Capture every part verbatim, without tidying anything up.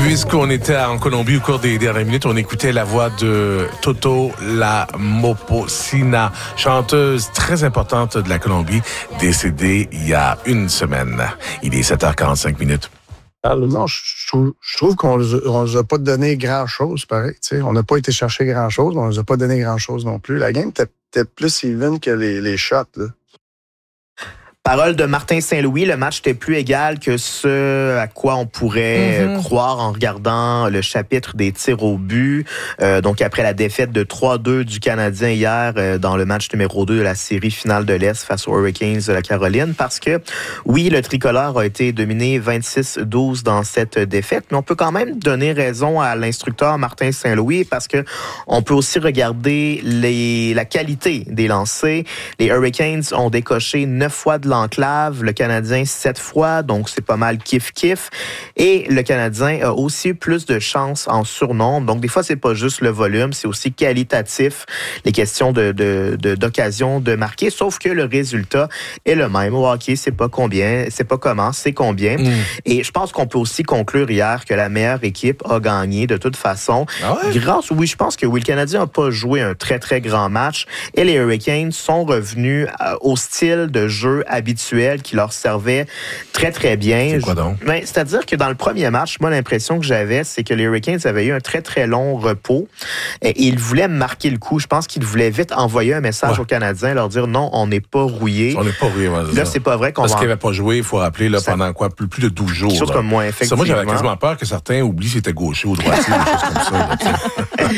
Puisqu'on était en Colombie au cours des dernières minutes, on écoutait la voix de Toto Lamoposina, chanteuse très importante de la Colombie, décédée il y a une semaine. Il est sept heures quarante-cinq minutes. Non, je trouve, je trouve qu'on ne nous a pas donné grand-chose, pareil. T'sais. On n'a pas été chercher grand-chose, mais on ne nous a pas donné grand-chose non plus. La game était peut-être plus even que les, les shots, là. Parole de Martin Saint-Louis, le match était plus égal que ce à quoi on pourrait mm-hmm. croire en regardant le chapitre des tirs au but. Euh, donc, après la défaite de trois deux du Canadien hier euh, dans le match numéro deux de la série finale de l'Est face aux Hurricanes de la Caroline, parce que, oui, le tricolore a été dominé vingt-six douze dans cette défaite, mais on peut quand même donner raison à l'instructeur Martin Saint-Louis parce que on peut aussi regarder les, la qualité des lancers. Les Hurricanes ont décoché neuf fois de l'enclave, le Canadien sept fois, donc c'est pas mal kiff-kiff. Et le Canadien a aussi eu plus de chances en surnombre. Donc des fois, c'est pas juste le volume, c'est aussi qualitatif, les questions de, de, de, d'occasion de marquer, sauf que le résultat est le même. Au hockey, c'est pas combien, c'est pas comment, c'est combien. Mm. Et je pense qu'on peut aussi conclure hier que la meilleure équipe a gagné de toute façon. Ah ouais? Grâce, oui, je pense que oui, le Canadien n'a pas joué un très, très grand match et les Hurricanes sont revenus au style de jeu habituel qui leur servait très, très bien. C'est quoi donc? Ben, c'est-à-dire que dans le premier match, moi, l'impression que j'avais, c'est que les Hurricanes avaient eu un très, très long repos et ils voulaient marquer le coup. Je pense qu'ils voulaient vite envoyer un message ouais. aux Canadiens, leur dire non, on n'est pas rouillé. On n'est pas rouillé, ouais, là, c'est pas vrai qu'on Parce va... qu'ils n'avaient pas joué, il faut rappeler, là, ça... pendant quoi? Plus, plus de douze jours. Quelque chose là. comme moi, effectivement. Ça, moi, j'avais quasiment peur que certains oublient si c'était gaucher ou droitier, des choses comme ça. Là,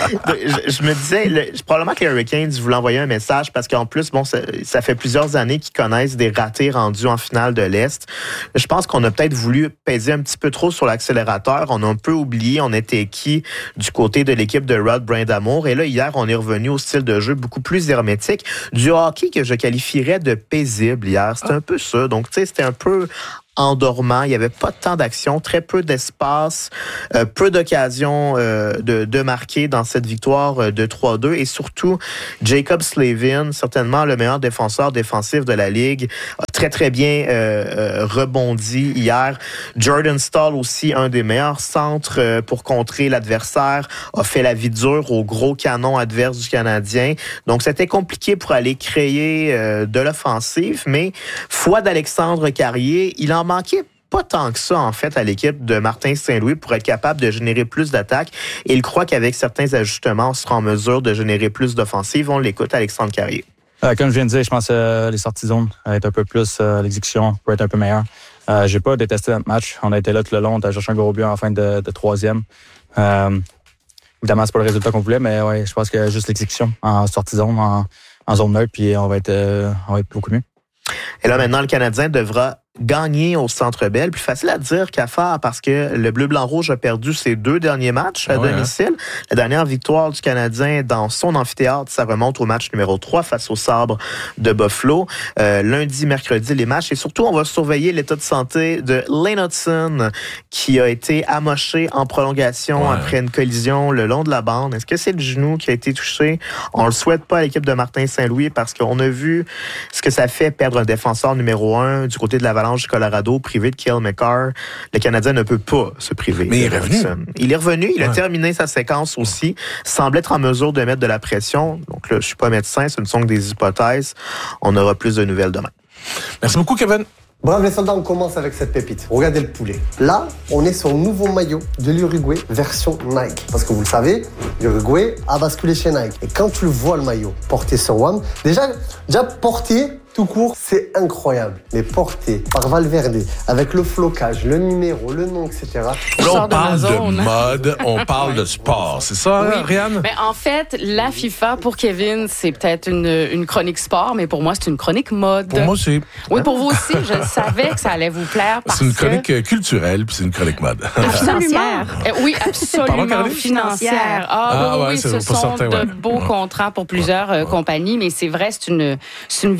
je, je me disais, le, probablement que les Hurricanes voulaient envoyer un message parce qu'en plus, bon, ça, ça fait plusieurs années qu'ils connaissent des ratés rendus en finale de l'Est. Je pense qu'on a peut-être voulu peser un petit peu trop sur l'accélérateur. On a un peu oublié, on était qui du côté de l'équipe de Rod Brindamour. Et là, hier, on est revenu au style de jeu beaucoup plus hermétique. Du hockey que je qualifierais de paisible hier. C'était un peu ça. Donc, tu sais, c'était un peu endormant. Il n'y avait pas tant d'action, très peu d'espace, euh, peu d'occasions euh, de, de marquer dans cette victoire de trois deux. Et surtout, Jaccob Slavin, certainement le meilleur défenseur défensif de la Ligue, a très, très bien euh, euh, rebondi hier. Jordan Staal aussi, un des meilleurs centres euh, pour contrer l'adversaire, a fait la vie dure au gros canon adverse du Canadien. Donc, c'était compliqué pour aller créer euh, de l'offensive, mais foi d'Alexandre Carrier, il en manquait pas tant que ça, en fait, à l'équipe de Martin Saint-Louis pour être capable de générer plus d'attaques. Et il croit qu'avec certains ajustements, on sera en mesure de générer plus d'offensives. On l'écoute, Alexandre Carrier. Euh, comme je viens de dire, je pense que euh, les sorties de zone vont être un peu plus, euh, l'exécution peut être un peu meilleure. Euh, j'ai pas détesté notre match. On a été là tout le long. On a cherché un gros but en fin de, de troisième. Euh, évidemment, c'est pas le résultat qu'on voulait, mais ouais, je pense que juste l'exécution en sortie de zone, en, en zone neutre, puis on va être, euh, on va être beaucoup mieux. Et là, maintenant, le Canadien devra gagné au Centre Bell. Plus facile à dire qu'à faire parce que le Bleu-Blanc-Rouge a perdu ses deux derniers matchs à ouais, domicile. Hein? La dernière victoire du Canadien dans son amphithéâtre, ça remonte au match numéro trois face au Sabres de Buffalo. Euh, lundi, mercredi, les matchs. Et surtout, on va surveiller l'état de santé de Lane Hutson qui a été amoché en prolongation ouais. après une collision le long de la bande. Est-ce que c'est le genou qui a été touché? On le souhaite pas à l'équipe de Martin Saint-Louis parce qu'on a vu ce que ça fait perdre un défenseur numéro un du côté de l'Avalanche du Colorado, privé de Cale Makar. Le Canadien ne peut pas se priver. Mais il est revenu. Il est revenu. Il ouais. a terminé sa séquence aussi. Semble être en mesure de mettre de la pression. Donc là, je suis pas médecin, ce ne sont que des hypothèses. On aura plus de nouvelles demain. Merci beaucoup, Kevin. Bravo les soldats, on commence avec cette pépite. Regardez le poulet. Là, on est sur le nouveau maillot de l'Uruguay version Nike. Parce que vous le savez, l'Uruguay a basculé chez Nike. Et quand tu le vois le maillot porté sur W A M, déjà, déjà porté tout court, c'est incroyable. Mais porté par Valverde, avec le flocage, le numéro, le nom, et cetera. Là, on parle de, de mode, on parle de sport. C'est ça, oui. Rianne? Ben, en fait, la FIFA, pour Kevin, c'est peut-être une, une chronique sport, mais pour moi, c'est une chronique mode. Pour moi aussi. Oui, pour vous aussi. Je savais que ça allait vous plaire. Parce c'est une chronique que... culturelle, puis c'est une chronique mode. Financière. Oui, absolument. Pardon, financière. Ah, ah oui, ouais, oui, ce sont certains, de ouais. beaux contrats pour plusieurs ouais. compagnies, mais c'est vrai, c'est une, c'est une visibilité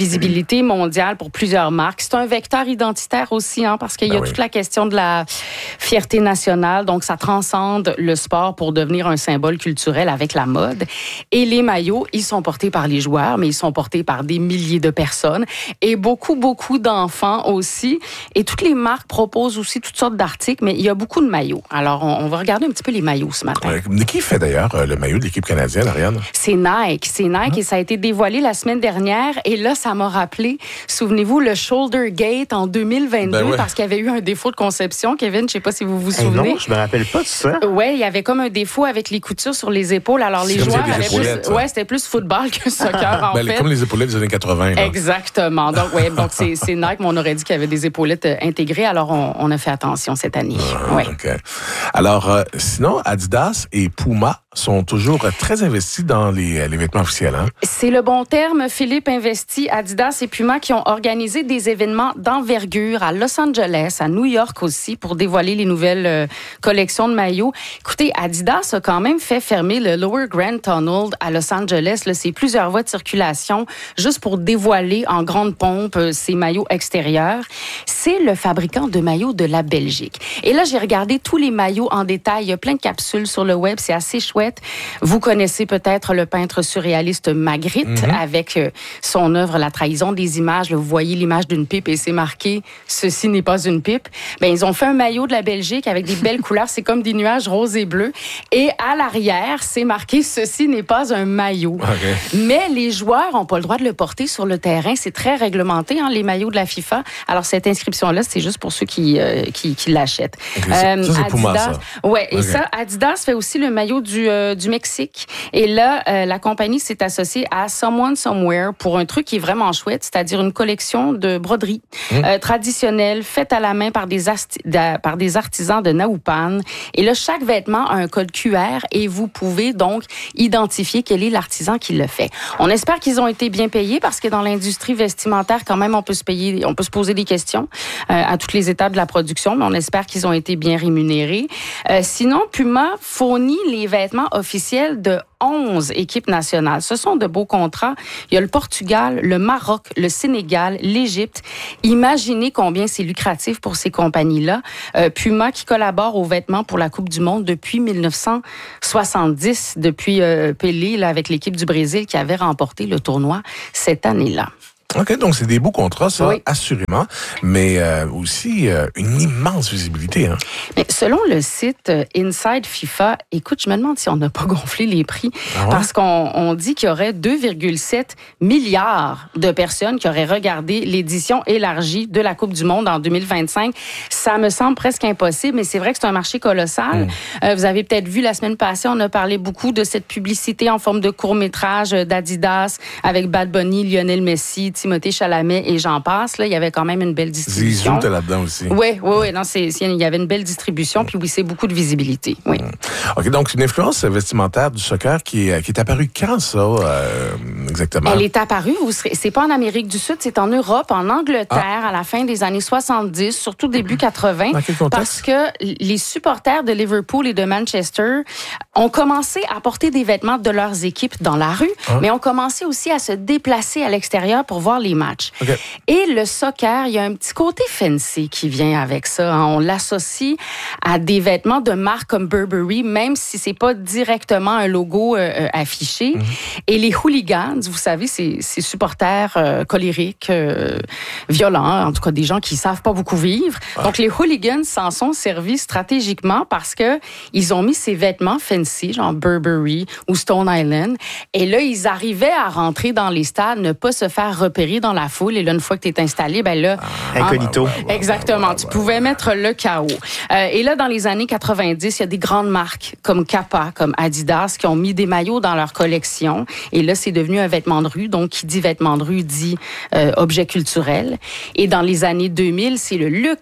visibilité mondiale pour plusieurs marques. C'est un vecteur identitaire aussi, hein, parce qu'il y a ben oui. toute la question de la fierté nationale. Donc, ça transcende le sport pour devenir un symbole culturel avec la mode. Et les maillots, ils sont portés par les joueurs, mais ils sont portés par des milliers de personnes et beaucoup, beaucoup d'enfants aussi. Et toutes les marques proposent aussi toutes sortes d'articles, mais il y a beaucoup de maillots. Alors, on, on va regarder un petit peu les maillots ce matin. Ouais. Qui fait d'ailleurs euh, le maillot de l'équipe canadienne, Ariane? C'est Nike. C'est Nike ah. et ça a été dévoilé la semaine dernière. Et là, ça m'a rappelé, souvenez-vous, le Shoulder Gate en deux mille vingt-deux ben ouais. parce qu'il y avait eu un défaut de conception. Kevin, je ne sais pas si vous vous souvenez. Hey non, je me rappelle pas de ça. Oui, il y avait comme un défaut avec les coutures sur les épaules. Alors, les joueurs avaient plus... Ouais, c'était plus football que soccer, en ben, fait. Comme les épaulettes des années quatre-vingts. Là. Exactement. Donc, ouais, donc c'est, c'est Nike, mais on aurait dit qu'il y avait des épaulettes intégrées. Alors, on, on a fait attention cette année. Ah, ouais. Okay. Alors, euh, sinon, Adidas et Puma sont toujours très investis dans les, les vêtements officiels. Hein? C'est le bon terme, Philippe. Investi, Adidas et Puma qui ont organisé des événements d'envergure à Los Angeles, à New York aussi, pour dévoiler les nouvelles euh, collections de maillots. Écoutez, Adidas a quand même fait fermer le Lower Grand Tunnel à Los Angeles. Là, c'est plusieurs voies de circulation juste pour dévoiler en grande pompe euh, ces maillots extérieurs. C'est le fabricant de maillots de la Belgique. Et là, j'ai regardé tous les maillots en détail. Il y a plein de capsules sur le web. C'est assez chouette. Vous connaissez peut-être le peintre surréaliste Magritte mm-hmm. avec euh, son œuvre La trahison des images. Là, vous voyez l'image d'une pipe et c'est marqué « Ceci n'est pas une pipe ». Ben, ils ont fait un maillot de la Belgique avec des belles couleurs. C'est comme des nuages roses et bleus. Et à l'arrière, c'est marqué « Ceci n'est pas un maillot okay. ». Mais les joueurs n'ont pas le droit de le porter sur le terrain. C'est très réglementé, hein, les maillots de la FIFA. Alors, cette inscription-là, c'est juste pour ceux qui, euh, qui, qui l'achètent. Okay, euh, ça, c'est Adidas, Puma, ça. Ouais, et okay. ça, Adidas fait aussi le maillot du, euh, du Mexique. Et là, euh, la compagnie s'est associée à Someone Somewhere pour un truc qui est vraiment chouette, c'est-à-dire une collection de broderies mmh. euh, traditionnelles faites à la main par des, asti- de, par des artisans de Naupan. Et là, chaque vêtement a un code Q R et vous pouvez donc identifier quel est l'artisan qui le fait. On espère qu'ils ont été bien payés parce que dans l'industrie vestimentaire, quand même, on peut se payer, on peut se poser des questions euh, à toutes les étapes de la production, mais on espère qu'ils ont été bien rémunérés. Euh, sinon, Puma fournit les vêtements officiels de onze équipes nationales. Ce sont de beaux contrats. Il y a le Portugal, le Maroc, le Sénégal, l'Égypte. Imaginez combien c'est lucratif pour ces compagnies-là. Euh, Puma qui collabore aux vêtements pour la Coupe du Monde depuis dix-neuf cent soixante-dix, depuis euh, Pelé là, avec l'équipe du Brésil qui avait remporté le tournoi cette année-là. OK, donc c'est des beaux contrats, ça, oui. assurément, mais euh, aussi euh, une immense visibilité. Hein. Mais selon le site Inside FIFA, écoute, je me demande si on n'a pas gonflé les prix, ah ouais? parce qu'on on dit qu'il y aurait deux virgule sept milliards de personnes qui auraient regardé l'édition élargie de la Coupe du Monde en deux mille vingt-cinq. Ça me semble presque impossible, mais c'est vrai que c'est un marché colossal. Mmh. Euh, vous avez peut-être vu la semaine passée, on a parlé beaucoup de cette publicité en forme de court-métrage d'Adidas avec Bad Bunny, Lionel Messi, Timothée Chalamet et j'en passe. Là, il y avait quand même une belle distribution. Zizou, t'es là-dedans aussi. Oui, oui, oui. Non, c'est, c'est, il y avait une belle distribution, puis oui, c'est beaucoup de visibilité. Oui. OK, donc une influence vestimentaire du soccer qui est, qui est apparue quand, ça, euh, exactement? Elle est apparue, vous serez, c'est pas en Amérique du Sud, c'est en Europe, en Angleterre, ah. à la fin des années soixante-dix, surtout début quatre-vingts. Dans quel contexte? Parce que les supporters de Liverpool et de Manchester ont commencé à porter des vêtements de leurs équipes dans la rue, ah. mais ont commencé aussi à se déplacer à l'extérieur pour voir les matchs. Okay. Et le soccer, il y a un petit côté fancy qui vient avec ça. Hein. On l'associe à des vêtements de marques comme Burberry, même si c'est pas directement un logo euh, affiché. Mm-hmm. Et les hooligans, vous savez, c'est ces supporters euh, colériques, euh, violents, en tout cas des gens qui savent pas beaucoup vivre. Ouais. Donc les hooligans s'en sont servis stratégiquement parce que ils ont mis ces vêtements fancy, genre Burberry ou Stone Island. Et là, ils arrivaient à rentrer dans les stades, ne pas se faire repérer dans la foule. Et là, une fois que tu es installé, ben là... Ah, incognito. Ouais, ouais, exactement. Ouais, ouais, tu pouvais ouais. mettre le chaos. Euh, et là, dans les années quatre-vingt-dix, il y a des grandes marques comme Kappa, comme Adidas, qui ont mis des maillots dans leur collection. Et là, c'est devenu un vêtement de rue. Donc, qui dit vêtement de rue dit euh, objet culturel. Et dans les années deux mille, c'est le luxe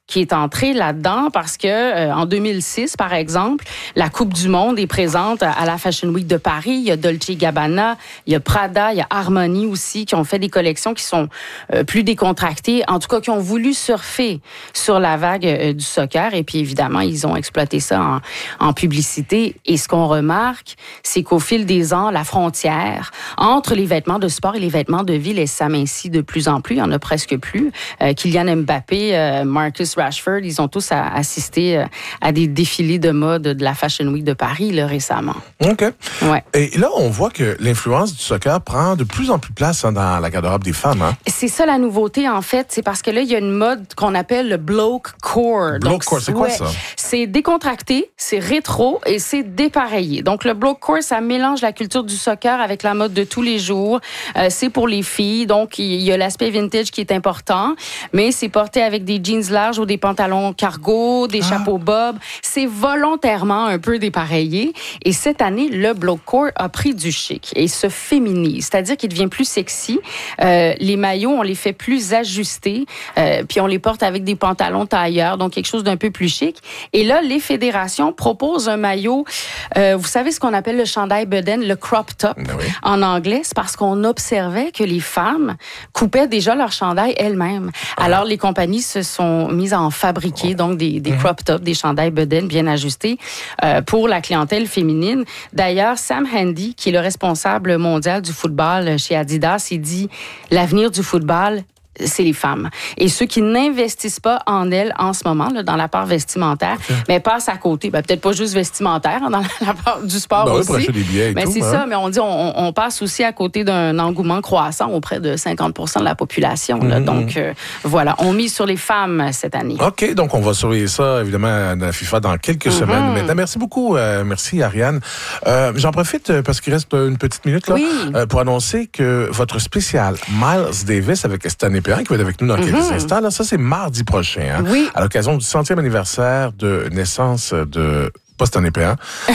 qui est entré là-dedans parce que euh, en deux mille six, par exemple, la Coupe du Monde est présente à la Fashion Week de Paris. Il y a Dolce Gabbana, il y a Prada, il y a Armani aussi qui ont fait des collections qui sont euh, plus décontractées, en tout cas qui ont voulu surfer sur la vague euh, du soccer. Et puis évidemment, ils ont exploité ça en, en publicité. Et ce qu'on remarque, c'est qu'au fil des ans, la frontière entre les vêtements de sport et les vêtements de ville, elle s'amincit de plus en plus. Il y en a presque plus. Euh, Kylian Mbappé, euh, Marcus Rashford, ils ont tous a, assisté euh, à des défilés de mode de la Fashion Week de Paris là, récemment. OK. Ouais. Et là, on voit que l'influence du soccer prend de plus en plus place hein, dans la garde-robe des femmes. Hein? C'est ça la nouveauté, en fait. C'est parce que là, il y a une mode qu'on appelle le bloke core. Bloke core, c'est quoi ouais, ça? C'est décontracté, c'est rétro et c'est dépareillé. Donc, le bloke core, ça mélange la culture du soccer avec la mode de tous les jours. Euh, c'est pour les filles. Donc, il y a l'aspect vintage qui est important, mais c'est porté avec des jeans larges ou des pantalons cargo, des ah. chapeaux bob. C'est volontairement un peu dépareillé. Et cette année, le bloke core a pris du chic et se féminise, c'est-à-dire qu'il devient plus sexy. Euh, les maillots, on les fait plus ajustés, euh, puis on les porte avec des pantalons tailleurs, donc quelque chose d'un peu plus chic. Et là, les fédérations proposent un maillot, euh, vous savez ce qu'on appelle le chandail bedaine, le crop top ben oui. en anglais, c'est parce qu'on observait que les femmes coupaient déjà leur chandail elles-mêmes. Ah. Alors, les compagnies se sont mises à en fabriquer, donc des, des mmh. crop tops, des chandails bedaine bien ajustés euh, pour la clientèle féminine. D'ailleurs, Sam Handy, qui est le responsable mondial du football chez Adidas, il dit « L'avenir du football, c'est les femmes. Et ceux qui n'investissent pas en elles en ce moment, là, dans la part vestimentaire, okay. mais passent à côté. Ben, peut-être pas juste vestimentaire, hein, dans la part du sport ben aussi. Oui, pour acheter des billets et mais tout, c'est hein. ça, mais on dit on, on passe aussi à côté d'un engouement croissant auprès de cinquante pour cent de la population. Là. Mm-hmm. Donc, euh, voilà, on mise sur les femmes cette année. OK, donc on va surveiller ça, évidemment, à la FIFA dans quelques mm-hmm. semaines. Maintenant, merci beaucoup. Euh, merci, Ariane. Euh, j'en profite, parce qu'il reste une petite minute, là, oui. euh, pour annoncer que votre spécial Miles Davis avec Stanley Perrin, qui va être avec nous dans quelques mm-hmm. instants, là, ça, c'est mardi prochain. Hein, oui. À l'occasion du centième anniversaire de naissance de... Pas Stanley Perrin.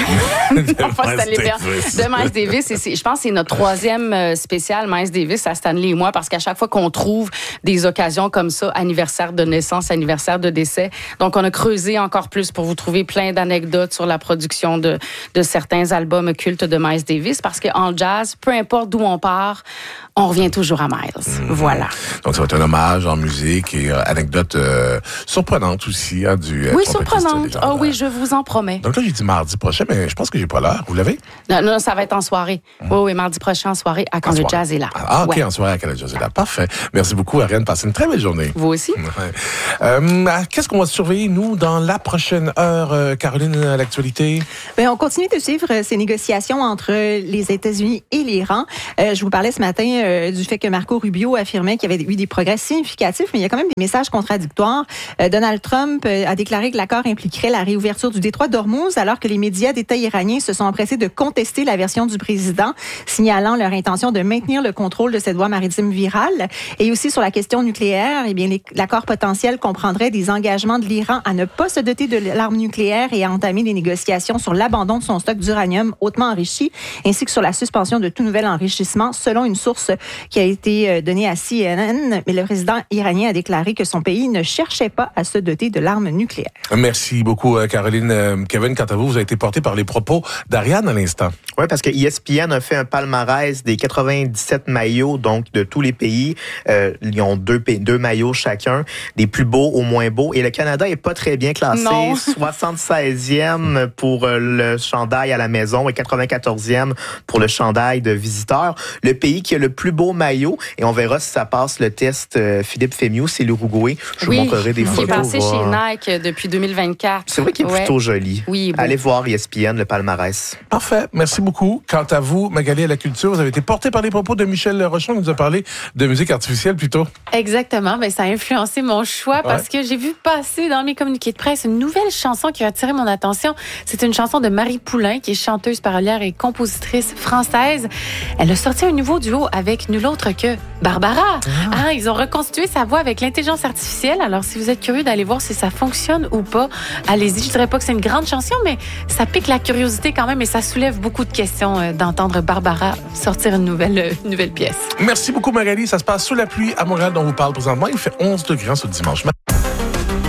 de pas Stanley Perrin. De Miles Davis. Et c'est, je pense que c'est notre troisième spécial Miles Davis à Stanley et moi, parce qu'à chaque fois qu'on trouve des occasions comme ça, anniversaire de naissance, anniversaire de décès, donc on a creusé encore plus pour vous trouver plein d'anecdotes sur la production de, de certains albums cultes de Miles Davis, parce qu'en jazz, peu importe d'où on part, on revient toujours à Miles. Mmh. Voilà. Donc ça va être un hommage en musique et euh, anecdote euh, surprenante aussi hein, du. Oui, surprenante. Ah oh, oui, je vous en promets. Donc là, j'ai dit mardi prochain, mais je pense que j'ai pas l'heure. Vous l'avez? Non, non, ça va être en soirée. Mmh. Oui, oui, mardi prochain en soirée à Quand en le soirée. Jazz est là. Ah, OK, ouais. en soirée à Quand le Jazz est là. Parfait. Merci beaucoup, Ariane. Passez une très belle journée. Vous aussi. Ouais. Euh, qu'est-ce qu'on va surveiller, nous, dans la prochaine heure, euh, Caroline, à l'actualité? Bien, on continue de suivre ces négociations entre les États-Unis et l'Iran. Euh, je vous parlais ce matin euh, du fait que Marco Rubio affirmait qu'il y avait eu des progrès significatifs, mais il y a quand même des messages contradictoires. Euh, Donald Trump euh, a déclaré que l'accord impliquerait la réouverture du détroit d'Ormuz, alors que les médias d'État iraniens se sont empressés de contester la version du président, signalant leur intention de maintenir le contrôle de cette voie maritime virale. Et aussi sur la question nucléaire, eh bien, les, l'accord potentiel comprendrait des engagements de l'Iran à ne pas se doter de l'arme nucléaire et à entamer des négociations sur l'abandon de son stock d'uranium hautement enrichi, ainsi que sur la suspension de tout nouvel enrichissement, selon une source qui a été donnée à C N N. Mais le président iranien a déclaré que son pays ne cherchait pas à se doter de l'arme nucléaire. Merci beaucoup, Caroline. Kevin, quant à vous, vous avez été porté par les propos d'Ariane à l'instant. Oui, parce que E S P N a fait un palmarès des quatre-vingt-dix-sept maillots, donc de tous les pays. Euh, ils ont deux, deux maillots chacun, des plus beaux aux moins beaux. Et le Canada est pas très bien classé. Non. soixante-seizième pour le chandail à la maison et quatre-vingt-quatorzième pour le chandail de visiteur. Le pays qui a le plus beau maillot, et on verra si ça passe le test euh, Philippe Fémieux, c'est l'Uruguay. Je oui, vous montrerai des photos. Il est passé voir. chez Nike depuis deux mille vingt-quatre. C'est vrai qu'il est ouais. plutôt joli. Oui, bon. Allez voir E S P N, le palmarès. Parfait. Merci beaucoup. Quant à vous, Magali à la culture, vous avez été porté par les propos de Michel Rochon, qui nous a parlé de musique artificielle plutôt. Exactement. Ben, ça a influencé mon choix parce ouais. que j'ai vu passer dans mes communiqués de presse une nouvelle chanson qui a attiré mon attention. C'est une chanson de Marie Poulain, qui est chanteuse, parolière et compositrice française. Elle a sorti un nouveau duo avec nul autre que Barbara. Ah. Ah, ils ont reconstitué sa voix avec l'intelligence artificielle. Alors, si vous êtes curieux d'aller voir si ça fonctionne ou pas, allez-y. Je dirais pas que c'est une grande chanson, mais ça pique la curiosité quand même et ça soulève beaucoup de questions euh, d'entendre Barbara sortir une nouvelle, euh, une nouvelle pièce. Merci beaucoup, Magali. Ça se passe sous la pluie à Montréal, dont on vous parle présentement. Il fait onze degrés ce dimanche matin.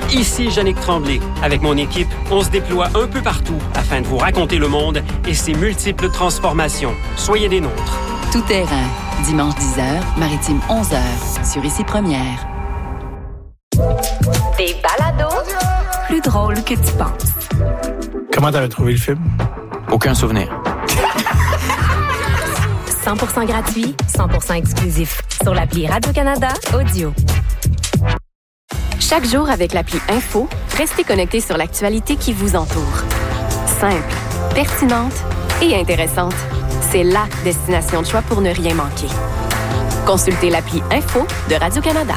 Ici Yannick Tremblay. Avec mon équipe, on se déploie un peu partout afin de vous raconter le monde et ses multiples transformations. Soyez des nôtres. Tout terrain. Dimanche dix heures, Maritime onze heures. Sur Ici Première. Des balados plus drôles que tu penses. Comment t'avais trouvé le film? Aucun souvenir. cent pour cent gratuit, cent pour cent exclusif. Sur l'appli Radio-Canada Audio. Chaque jour avec l'appli Info, restez connectés sur l'actualité qui vous entoure. Simple, pertinente et intéressante. C'est la destination de choix pour ne rien manquer. Consultez l'appli Info de Radio-Canada.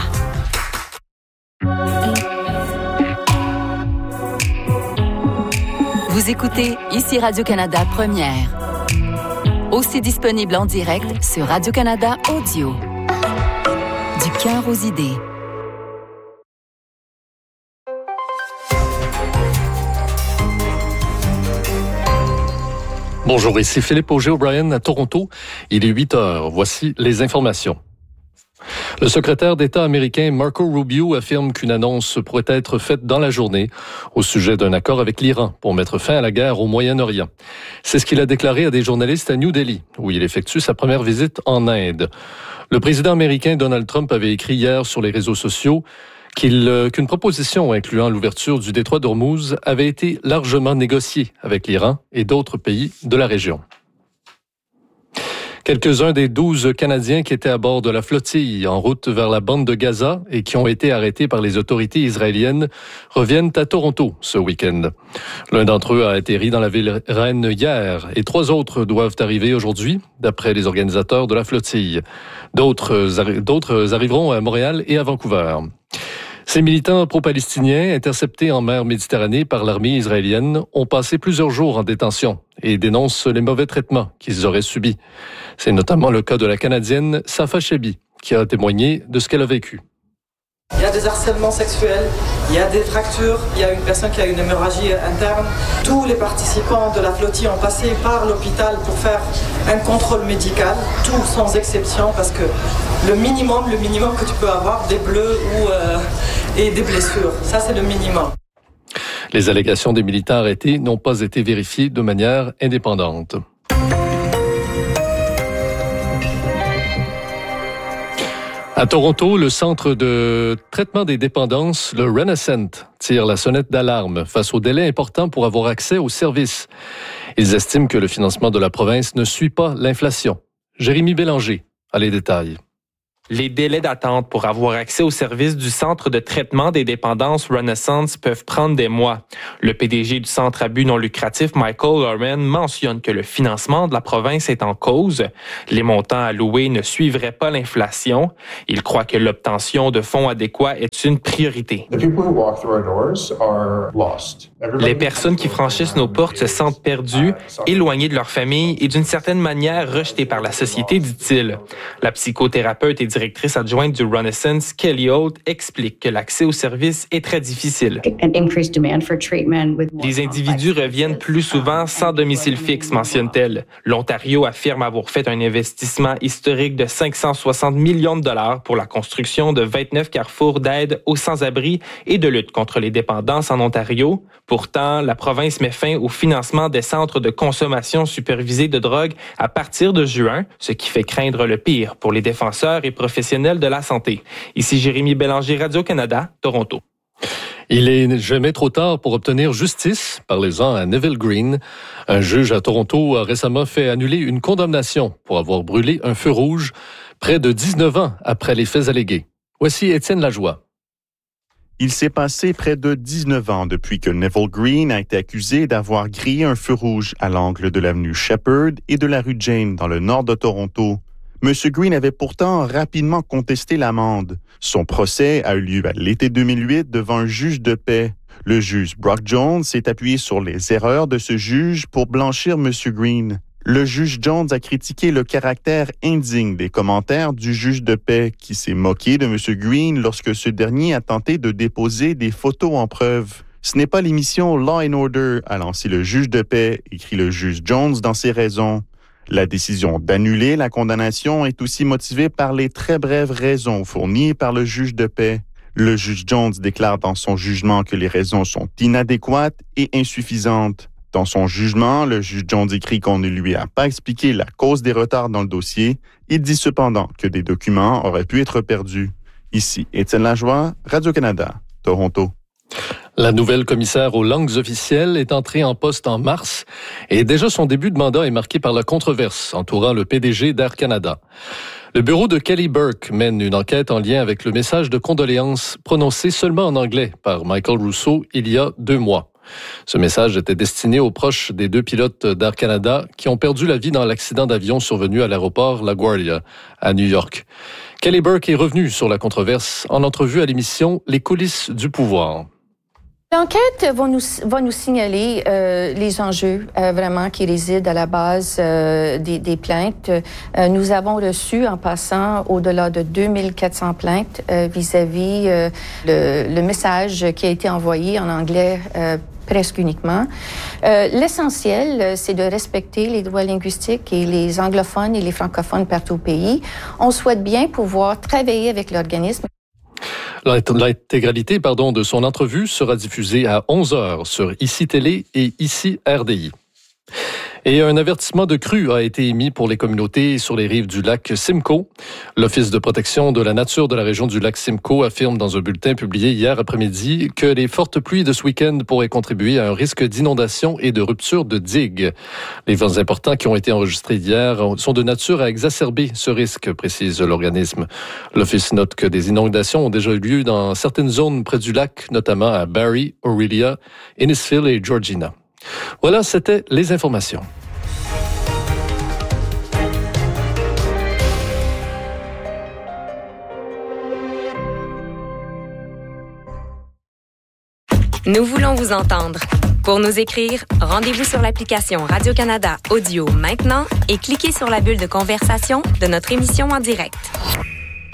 Vous écoutez Ici Radio-Canada Première. Aussi disponible en direct sur Radio-Canada Audio. Du cœur aux idées. Bonjour, ici Philippe Auger-O'Brien à Toronto. Il est huit heures. Voici les informations. Le secrétaire d'État américain Marco Rubio affirme qu'une annonce pourrait être faite dans la journée au sujet d'un accord avec l'Iran pour mettre fin à la guerre au Moyen-Orient. C'est ce qu'il a déclaré à des journalistes à New Delhi, où il effectue sa première visite en Inde. Le président américain Donald Trump avait écrit hier sur les réseaux sociaux qu'il, euh, qu'une proposition incluant l'ouverture du détroit d'Ormuz avait été largement négociée avec l'Iran et d'autres pays de la région. Quelques-uns des douze Canadiens qui étaient à bord de la flottille en route vers la bande de Gaza et qui ont été arrêtés par les autorités israéliennes reviennent à Toronto ce week-end. L'un d'entre eux a atterri dans la ville reine hier et trois autres doivent arriver aujourd'hui, d'après les organisateurs de la flottille. D'autres, arri- d'autres arriveront à Montréal et à Vancouver. Ces militants pro-palestiniens interceptés en mer Méditerranée par l'armée israélienne ont passé plusieurs jours en détention et dénoncent les mauvais traitements qu'ils auraient subis. C'est notamment le cas de la Canadienne Safa Chebi, qui a témoigné de ce qu'elle a vécu. Il y a des harcèlements sexuels, il y a des fractures, il y a une personne qui a une hémorragie interne. Tous les participants de la flottille ont passé par l'hôpital pour faire un contrôle médical, tous sans exception, parce que le minimum, le minimum que tu peux avoir, des bleus ou, euh, et des blessures, ça c'est le minimum. Les allégations des militants arrêtés n'ont pas été vérifiées de manière indépendante. À Toronto, le centre de traitement des dépendances, le Renaissance, tire la sonnette d'alarme face aux délais importants pour avoir accès aux services. Ils estiment que le financement de la province ne suit pas l'inflation. Jérémy Bélanger a les détails. Les délais d'attente pour avoir accès aux services du Centre de traitement des dépendances Renaissance peuvent prendre des mois. Le P D G du centre à but non lucratif, Michael Lauren, mentionne que le financement de la province est en cause. Les montants alloués ne suivraient pas l'inflation. Il croit que l'obtention de fonds adéquats est une priorité. Les personnes qui franchissent nos portes se sentent perdues, éloignées de leur famille et d'une certaine manière rejetées par la société, dit-il. La psychothérapeute et directrice adjointe du Renaissance, Kelly Holt, explique que l'accès aux services est très difficile. Les individus reviennent plus souvent sans domicile fixe, mentionne-t-elle. L'Ontario affirme avoir fait un investissement historique de cinq cent soixante millions de dollars pour la construction de vingt-neuf carrefours d'aide aux sans-abri et de lutte contre les dépendances en Ontario. Pourtant, la province met fin au financement des centres de consommation supervisés de drogue à partir de juin, ce qui fait craindre le pire pour les défenseurs et professionnels de la santé. Ici Jérémy Bélanger, Radio-Canada, Toronto. Il est jamais trop tard pour obtenir justice. Parlez-en à Neville Green. Un juge à Toronto a récemment fait annuler une condamnation pour avoir brûlé un feu rouge près de dix-neuf ans après les faits allégués. Voici Étienne Lajoie. Il s'est passé près de dix-neuf ans depuis que Neville Green a été accusé d'avoir grillé un feu rouge à l'angle de l'avenue Shepherd et de la rue Jane dans le nord de Toronto. M. Green avait pourtant rapidement contesté l'amende. Son procès a eu lieu à l'été deux mille huit devant un juge de paix. Le juge Brock Jones s'est appuyé sur les erreurs de ce juge pour blanchir M. Green. Le juge Jones a critiqué le caractère indigne des commentaires du juge de paix qui s'est moqué de M. Green lorsque ce dernier a tenté de déposer des photos en preuve. Ce n'est pas l'émission Law and Order, a lancé le juge de paix, écrit le juge Jones dans ses raisons. La décision d'annuler la condamnation est aussi motivée par les très brèves raisons fournies par le juge de paix. Le juge Jones déclare dans son jugement que les raisons sont inadéquates et insuffisantes. Dans son jugement, le juge Jones écrit qu'on ne lui a pas expliqué la cause des retards dans le dossier. Il dit cependant que des documents auraient pu être perdus. Ici, Étienne Lajoie, Radio-Canada, Toronto. La nouvelle commissaire aux langues officielles est entrée en poste en mars et déjà son début de mandat est marqué par la controverse entourant le P D G d'Air Canada. Le bureau de Kelly Burke mène une enquête en lien avec le message de condoléances prononcé seulement en anglais par Michael Rousseau il y a deux mois. Ce message était destiné aux proches des deux pilotes d'Air Canada qui ont perdu la vie dans l'accident d'avion survenu à l'aéroport LaGuardia, à New York. Kelly Burke est revenu sur la controverse en entrevue à l'émission Les coulisses du pouvoir. L'enquête va nous, va nous signaler euh, les enjeux euh, vraiment qui résident à la base euh, des, des plaintes. Euh, nous avons reçu en passant au-delà de deux mille quatre cents plaintes euh, vis-à-vis euh, le, le message qui a été envoyé en anglais euh, presque uniquement. Euh, l'essentiel, c'est de respecter les droits linguistiques et les anglophones et les francophones partout au pays. On souhaite bien pouvoir travailler avec l'organisme. L'intégralité pardon, de son entrevue sera diffusée à onze heures sur Ici Télé et Ici R D I. Et un avertissement de crue a été émis pour les communautés sur les rives du lac Simcoe. L'Office de protection de la nature de la région du lac Simcoe affirme dans un bulletin publié hier après-midi que les fortes pluies de ce week-end pourraient contribuer à un risque d'inondation et de rupture de digues. Les vents importants qui ont été enregistrés hier sont de nature à exacerber ce risque, précise l'organisme. L'Office note que des inondations ont déjà eu lieu dans certaines zones près du lac, notamment à Barrie, Orillia, Innisfil et Georgina. Voilà, c'était les informations. Nous voulons vous entendre. Pour nous écrire, rendez-vous sur l'application Radio-Canada Audio maintenant et cliquez sur la bulle de conversation de notre émission en direct.